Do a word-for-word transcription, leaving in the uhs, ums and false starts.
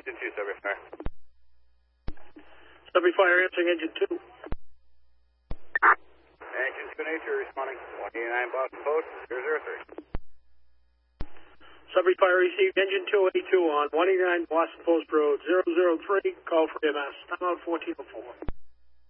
Engine two, Subway Fire. Subway Fire answering engine two. Engine two Nature responding. one eighty-nine Boston Post, zero zero three. Subway Fire received engine two eighty-two on one eighty-nine Boston Post Road, zero zero three. Call for E M S. Time out fourteen oh four.